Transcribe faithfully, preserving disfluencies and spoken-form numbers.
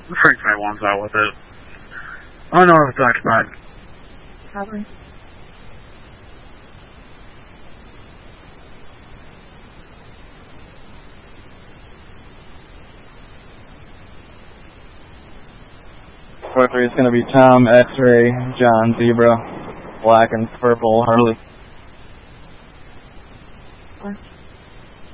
Frank May wants out with it. Unorthodox bike. Probably. four three is going to be Tom, X-Ray, John, Zebra, Black and Purple, Harley.